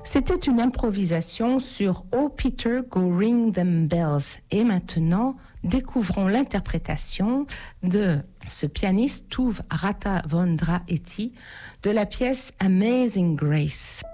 C'était une improvisation sur Oh Peter, Go Ring Them Bells. Et maintenant, découvrons l'interprétation de ce pianiste Tuve Rata von Draeti de la pièce Amazing Grace.